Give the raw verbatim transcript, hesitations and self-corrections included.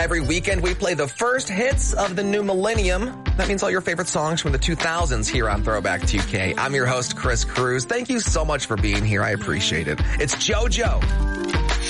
Every weekend we play the first hits of the new millennium. That means all your favorite songs from the two thousands here on Throwback two K. I'm your host, Chris Cruz. Thank you so much for being here. I appreciate it. It's JoJo.